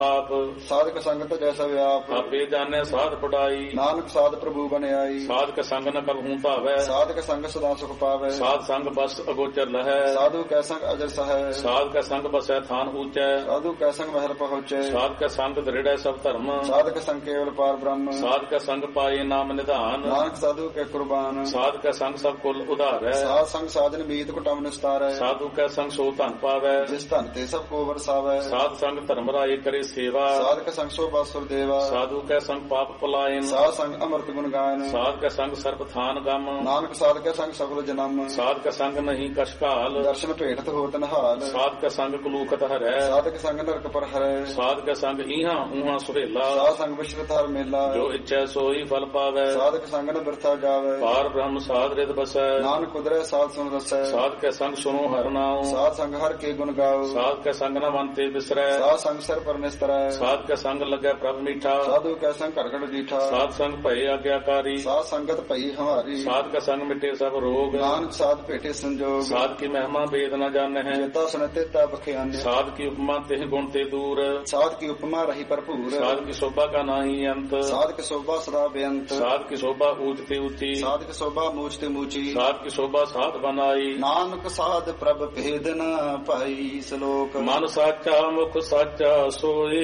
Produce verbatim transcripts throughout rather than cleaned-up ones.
ਆਪ ਸਾਧਕ ਸੰਗਤ ਜੈਸਾ ਵਿਆਪ, ਆਪੇ ਜਾਣੈ ਸਾਧ ਪੜਾਈ। ਨਾਨਕ ਸਾਧ ਪ੍ਰਭੂ ਬਣਿਆਈ। ਸਾਧਕ ਸੰਗ ਨ ਕਬਹੂ ਭਾਵੈ, ਸਾਧਕ ਸੰਗ ਸਦਾ ਸੁਖ ਪਾਵੈ। ਸਾਧ ਸੰਗ ਬਸ ਅਗੋਚਰ ਲਹੈ, ਸਾਧੂ ਕੈ ਸੰਗ ਅਜਰ ਸਹੈ। ਸਾਧ ਕੈ ਸੰਗ ਬਸੈ ਥਾਨ ਊਚੈ, ਸਾਧੂ ਕੈ ਸੰਗ ਮਹਿਲ ਪਹੁੰਚੈ। ਸਾਧ ਕੈ ਸੰਗ ਦ੍ਰਿੜੈ ਸਭ ਧਰਮ, ਸਾਧਕ ਸੰਗ ਕੇਵਲ ਪਾਰ ਬ੍ਰਹਮ। ਸਾਧ ਕੈ ਸੰਗ ਪਾਏ ਨਾਮ ਨਿਧਾਨ, ਨਾਨਕ ਸਾਧੂ ਕੈ ਕੁਰਬਾਨ। ਸਾਧ ਕੈ ਸੰਗ ਸਭ ਕੁਲ ਉਧਾਰੈ, ਸਾਧ ਸੰਗ ਸਾਧਨ ਮੀਤ ਕੁਟਮ ਨਿਸਤਾਰੈ। ਸਾਧੂ ਕੈ ਸੰਗ ਸੋ ਧਨ ਪਾਵੈ, ਜਿਸ ਧਨ ਤੇ ਸਭ ਕੋ ਵਰਸਾਵੈ। ਸਾਧ ਸੰਗ ਧਰਮ ਰਾਏ ਕਰੇ ਸੇਵਾ, ਸਾਧਕ ਸੰਗ ਸੋ ਬਾਸੁਰ ਦੇਵਾ। ਸਾਧੂ ਕੈ ਸੰਗ ਪਾਪ ਪਲਾਇਨ, ਸਾਧ ਸੰਗ ਅੰਮ੍ਰਿਤ ਗੁਣ ਗਾਇਨ। ਸਾਧ ਕੈ ਸੰਗ ਸਰਬ ਥਾਨ ਗਮ, ਨਾਨਕ ਸਾਧ ਕੈ ਸੰਗ ਸਗਲ ਜਨਮ। ਸਾਧ ਕੈ ਸੰਗ ਨਹੀਂ ਕਛ ਘਾਲ, ਦਰਸ਼ਨ ਭੇਟਤ ਹੋਤ ਨਹਾਲ। ਸਾਧ ਕੈ ਸੰਗ ਕਲੂਕਤ ਹਰੈ, ਸਾਧਕ ਸੰਗ ਨਰਕ ਪਰ ਹਰੈ। ਸਾਧ ਕੈ ਸੰਗ ਇਹਾਂ ਊਹਾਂ ਸੁਹੇਲਾ, ਸਾਧ ਸੰਗ ਵਿਸ਼ਰਤ ਹਰ ਮੇਲਾ। ਜੋ ਇੱਛੈ ਸੋਈ ਫਲ ਪਾਵੈ, ਸਾਧਕ ਸੰਗ ਨ ਬਿਰਥਾ ਜਾਵੈ। ਪਾਰ ਬ੍ਰਹਮ ਸਾਧ ਰਿਦ ਬਸੈ, ਨਾਨਕ ਕੁਦਰੈ ਸਾਧ ਸੁਨ ਰਸੈ। ਸਾਧ ਕੈ ਸੰਗ ਸੁਨੋ ਹਰਿ ਨਾਉ, ਸਾਧ ਸੰਗ ਹਰ ਕੇ ਗੁਣ ਗਾਓ। ਸਾਧ ਕੈ ਸੰਗ ਨ ਮਨ ਤੇ ਬਿਸਰੈ, ਸਾਧ ਸੰਗ ਸਿਰ ਪਰ ਨਿਸਤਰੈ। ਸਾਧ ਕੈ ਸੰਗ ਲੱਗੈ ਪ੍ਰਭ ਮੀਠਾ, ਸਾਧੂ ਕੈ ਸੰਗ ਘੜ ਘੜ ਡੀਠਾ। ਸਾਧ ਸੰਗ ਭਏ ਆਗਿਆਕਾਰੀ, ਸਾਧ ਸੰਗਤ ਭਈ ਹਮਾਰੀ। ਸਾਧ ਕੈ ਸੰਗ ਮਿਟੇ ਸਭ ਰੋਗ, ਨਾਨਕ ਸਾਧ ਭੇਟੇ ਸੰਜੋਗ। ਸਾਧ ਕੀ ਮਹਿਮਾ ਬੇਦ ਨ ਜਾਣੈ, ਚੇਤਾ ਸੁਨਤੇ ਤਾ ਬਖਿਆਨੇ। ਸਾਧ ਕੀ ਉਪਮਾ ਤਿਹ ਗੁਣ ਤੇ ਦੂਰ, ਸਾਧ ਕੀ ਉਪਮਾ ਰਹੀ ਭਰਪੂਰ। ਸਾਧ ਕੀ ਸ਼ੋਭਾ ਕਾ ਨਾਹੀ ਅੰਤ, ਸਾਧ ਕੀ ਸ਼ੋਭਾ ਸਦਾ ਬੇਅੰਤ। ਸਾਧ ਕੀ ਸ਼ੋਭਾ ਊਚ ਤੇ ਉੱਚੀ, ਸਾਧ ਕੀ ਸ਼ੋਭਾ ਮੂਚ ਤੇ ਮੂਚੀ। ਸਾਧ ਕੀ ਸ਼ੋਭਾ ਸਾਧ ਬਨਾਈ। ਨਾਨਕ ਸਾਧ ਪ੍ਰਭ ਭੇਦ ਨ ਪਾਈ। ਸ਼ਲੋਕ ਮਨ ਸਾਚਾ ਮੁਖ ਸਾਚਾ ਸੋਏ,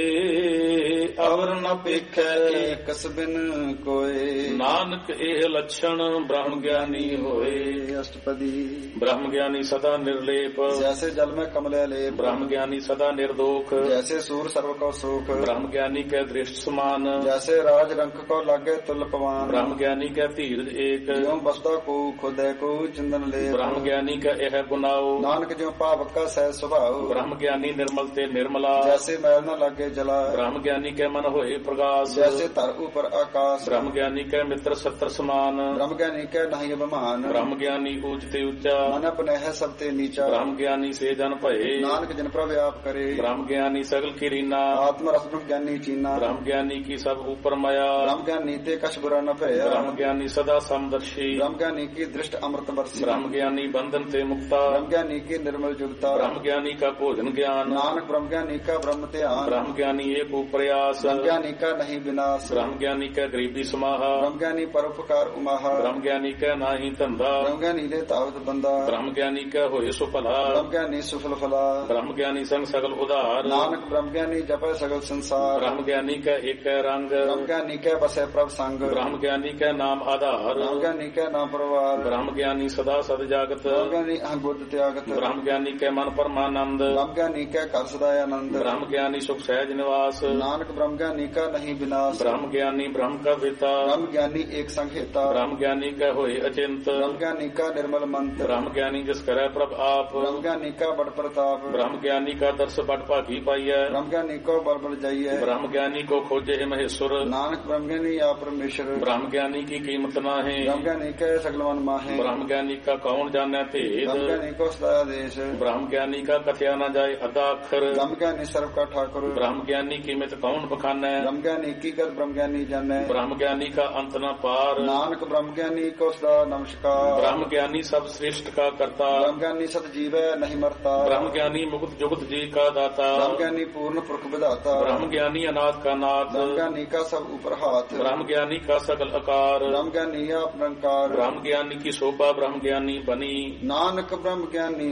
ਅਵਰ ਨ ਪੇਖੈ ਏਕਸ ਬਿਨ ਕੋਏ। ਨਾਨਕ ਇਹ ਲੱਛਣ ਬ੍ਰਹਮ ਗਿਆਨੀ ਹੋਏ। ਅਸ਼ਟਪਦੀ ਬ੍ਰਹਮ ਗਿਆਨੀ ਸਦਾ ਨਿਰਲੇਪ, ਜੈਸੇ ਜਲ ਮੈਂ ਕਮਲੇ ਲੇਪ। ਬ੍ਰਹਮ ਗਿਆਨੀ ਸਦਾ ਨਿਰਦੋਖ, ਜੈਸੇ ਸੂਰ ਸਰਵ ਕੋ ਸੁਖ। ਬ੍ਰਹਮ ਗਿਆਨੀ ਕੈ ਦ੍ਰਿਸ਼ਟ ਸਮਾਨ, ਜੈਸੇ ਰਾਜ ਰੰਕ ਕੋ ਲਾਗੇ ਤੁਲ ਪਵਾਨ। ਬ੍ਰਹਮ ਗਿਆਨੀ ਕੈ ਧੀਰਜ ਏਕ, ਜਿਉ ਬਸਦਾ ਕੋ ਖੁਦੈ ਕੋ ਚੰਦਨ ਲੇਪ। ਬ੍ਰਹਮ ਗਿਆਨੀ ਕੈ ਇਹ ਗੁਨਾਓ, ਨਾਨਕ ਜਿਉ ਪਾਵਕ ਕਾ ਸਹਿ ਸੁਭਾਉ। ਬ੍ਰਹਮ ਗਿਆਨੀ ਨਿਰਮਲ ਤੇ ਨਿਰਮਲਾ, ਜੈਸੇ ਮੈਲ ਨ ਲਾਗੇ ਜਲਾ। ਬ੍ਰਹਮ ਗਿਆਨੀ ਕੈ ਮਨ ਹੋਏ ਪ੍ਰਗਾਸ, ਜੈਸੇ ਧਰ ਉਪਰ ਆਕਾਸ਼। ਬ੍ਰਹਮ ਗਿਆਨੀ ਕੈ ਮਿੱਤਰ ਸੱਤਰ ਸਮਾਨ, ਬ੍ਰਹਮ ਗਿਆਨੀ ਕੈ ਨਹੀਂ ਅਭਿਮਾਨ। ਬ੍ਰਹਮ ਗਿਆਨੀ ਊਚ ਤੇ ਉੱਚਾ, ਮਨ ਆਪਣਹਿ ਸਭ ਤੇ ਨੀਚਾ। ਬ੍ਰਹਮ ਗਿਆਨੀ ਸੇ ਜਨ ਭਏ, ਨਾਨਕ ਜਿਨ ਪ੍ਰਭ ਆਪ ਕਰੇ। ਬ੍ਰਹਮ ਗਿਆਨੀ ਸਗਲ ਕੀ ਰੀਨਾ, ਆਤਮ ਰਸ ਬ੍ਰਹਮ ਗਿਆਨੀ ਚੀਨਾ। ਬ੍ਰਹਮ ਗਿਆਨੀ ਕੀ ਸਭ ਉਪਰ ਮਾਇਆ, ਬ੍ਰਹਮ ਗਿਆਨੀ ਤੇ ਕਛ ਬੁਰਾ ਨ ਭਇਆ। ਬ੍ਰਹਮ ਗਿਆਨੀ ਸਦਾ ਸਮਦਰਸ਼ੀ, ਬ੍ਰਹਮ ਗਿਆਨੀ ਕੀ ਦ੍ਰਿਸ਼ਟ ਅੰਮ੍ਰਿਤ ਵਰਸੀ। ਬ੍ਰਹਮ ਗਿਆਨੀ ਬੰਧਨ ਤੇ ਮੁਕਤਾ, ਬ੍ਰਹਮ ਗਿਆਨੀ ਕੀ ਨਿਰਮਲ ਜੁਗਤਾ। ਬ੍ਰਹਮ ਗਿਆਨੀ ਕਾ ਭੋਜਨ ਗਿਆਨ, ਨਾਨਕ ਬ੍ਰਹਮ ਗਿਆਨੀ ਕਾ ਬ੍ਰਹਮ ਧਿਆਨ। ਬ੍ਰਹਮ ਗਿਆਨੀ ਏਕ ਉਪਰਿਆਸ, ਬ੍ਰਹਮ ਗਿਆਨੀ ਕਾ ਨਹੀਂ ਵਿਨਾਸ਼। ਬ੍ਰਹਮ ਗਿਆਨੀ ਕੈ ਗਰੀਬੀ ਸਮਾਹਾ, ਬ੍ਰਹਮ ਗਿਆਨੀ ਪਰਉਪਕਾਰ ਉਮਾਹਾ। ਬ੍ਰਹਮ ਗਿਆਨੀ ਕੈ ਨਾਹੀ ਧੰਦਾ, ਬ੍ਰਹਮ ਗਿਆਨੀ ਦੇ ਤਾਵਤ ਬੰਦਾ। ਬ੍ਰਹਮ ਗਿਆਨੀ ਕੈ ਹੋਏ ਸੁਭਲਾ, ਬ੍ਰਹਮ ਗਿਆਨੀ ਸੁਫਲ ਫਲਾ। ਬ੍ਰਹਮ ਗਿਆਨੀ ਸੰਗ ਸਗਲ ਉਧਾਰ, ਨਾਨਕ ਬ੍ਰਹਮ ਗਿਆਨੀ ਜਪੈ ਸਗਲ ਸੰਸਾਰ। ਬ੍ਰਹਮ ਗਿਆਨੀ ਕੈ ਏਕੈ ਰੰਗ, ਬ੍ਰਹਮ ਗਿਆਨੀ ਕੈ ਬਸੈ ਪ੍ਰਭ ਸੰਗ। ਬ੍ਰਹਮ ਗਿਆਨੀ ਕੈ ਨਾਮ ਆਧਾਰ, ਬ੍ਰਹਮ ਗਿਆਨੀ ਕੈ ਨਾਮ ਪਰਵਾਰ। ਬ੍ਰਹਮ ਗਿਆਨੀ ਸਦਾ ਸਦ ਜਾਗਤ, ਬ੍ਰਹਮ ਗਿਆਨੀ ਅਹੰ ਬੁੱਧ ਤਿਆਗਤ। ਬ੍ਰਹਮ ਗਿਆਨੀ ਕੈ ਮਨ ਪਰਮਾਨੰਦ, ਬ੍ਰਹਮ ਗਿਆਨੀ ਕੈ ਘਰ ਸਦਾ ਆਨੰਦ। ਬ੍ਰਹਮ ਗਿਆਨੀ ਸੁਖ ਸਹਿਜ ਨਿਵਾਸ, ਨਾਨਕ ਬ੍ਰਹਮ ਗਿਆਨੀ ਕਾ ਨਹੀਂ ਵਿਨਾਸ਼। ਬ੍ਰਹਮ ਗਿਆਨੀ ਬ੍ਰਹਮ ਕਾ ਪਿਤਾ, ਬ੍ਰਹਮ ਗਿਆਨੀ ਏਕ ਸੰਗ ਹੇਤਾ। ਬ੍ਰਹਮ ਗਿਆਨੀ ਕੈ ਹੋਏ ਅਚਿੰਤ, ਬ੍ਰਹਮ ਗਿਆਨੀ ਕਾ ਨਿਰਮਲ ਮੰਤ। ਬ੍ਰਹਮ ਗਿਆਨੀ ਜਿਸ ਕਰੈ ਪ੍ਰਭ ਆਪ, ਬ੍ਰਹਮ ਗਿਆਨੀ ਕਾ ਬੜ ਪ੍ਰਤਾਪ। ਬ੍ਰਹਮ ਗਿਆਨੀ ਕਾ ਦਰਸ ਬੜ ਭਾਗੀ ਪਾਈਐ, ਬ੍ਰਹਮ ਗਿਆਨੀ ਕੋ ਬਲ ਬਲ ਜਾਈਐ। ਬ੍ਰਹਮ ਗਿਆਨੀ ਕੋ ਖੋਜੇ ਮਹੇਸ਼ਵਰ, ਨਾਨਕ ਬ੍ਰਹਮ ਗਿਆਨੀ ਆ ਪਰਮੇਸ਼ਰ। ਬ੍ਰਹਮ ਗਿਆਨੀ ਕੀ ਕੀਮਤ ਨਾਹੀਂ, ਬ੍ਰਹਮ ਗਿਆਨੀ ਕੈ ਸਗਲ ਮਨ ਮਾਹੇ। ਬ੍ਰਹਮ ਗਿਆਨੀ ਕਾ ਕੌਣ ਜਾਣੈ ਭੇਦ, ਬ੍ਰਹਮ ਗਿਆਨੀ ਕੋ ਸਦਾ ਆਦੇਸ਼। ਬ੍ਰਹਮ ਗਿਆਨੀ ਕਾ ਕਥਿਆ ਨ ਜਾਏ ਅਦਾ ਅੱਖਰ, ਬ੍ਰਹਮ ਗਿਆਨੀ ਸਰਬ ਕਾ ਠਾਕੁਰ। ਬ੍ਰਹਮ ਗਿਆਨੀ ਕੀ ਮਿਤ ਕੌਣ ਬਖਾਨੈ, ਬ੍ਰਹਮ ਗਿਆਨੀ ਕੀ ਕਰ ਬ੍ਰਹਮ ਗਿਆਨੀ ਜਾਣੈ। ਬ੍ਰਹਮ ਗਿਆਨੀ ਕਾ ਅੰਤ ਨ ਪਾਰ, ਨਾਨਕ ਬ੍ਰਹਮ ਗਿਆਨੀ ਕੋ ਸਦਾ ਨਮਸਕਾਰ। ਬ੍ਰਹਮ ਗਿਆਨੀ ਸਭ ਸ੍ਰਿਸ਼ਟ ਕਾ ਕਰਤਾ, ਬ੍ਰਹਮ ਗਿਆਨੀ ਸਤ ਜੀਵੈ ਨਹੀਂ ਮਰਤਾ। ਬ੍ਰਹਮ ਗਿਆਨੀ ਮੁਕਤ ਜੁਗਤ ਜੀ ਕਾ ਦਾਤਾ, ਬ੍ਰਹਮ ਗਿਆਨੀ ਪੂਰਨ ਪੁਰਖ ਵਿਧਾਤਾ। ਬ੍ਰਹਮ ਗਿਆਨੀ ਅਨਾਥ ਕਾ ਨਾਥ, ਬ੍ਰਹਮ ਗਿਆਨੀ ਕਾ ਸਭ ਉਪਰ ਹਾਥ। ਬ੍ਰਹਮ ਗਿਆਨੀ ਕਾ ਸਗਲ ਆਕਾਰ, ਬ੍ਰਹਮ ਗਿਆਨੀ ਆਪ ਨਿਰੰਕਾਰ। ਬ੍ਰਹਮ ਗਿਆਨੀ ਕੀ ਸ਼ੋਭਾ ਬ੍ਰਹਮ ਗਿਆਨੀ ਬਨੀ। ਨਾਨਕ ਬ੍ਰਹਮ ਗਿਆਨੀ